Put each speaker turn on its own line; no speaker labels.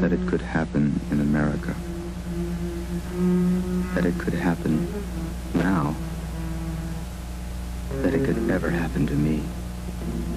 that it could happen in America. That it could happen now. That it could ever happen to me.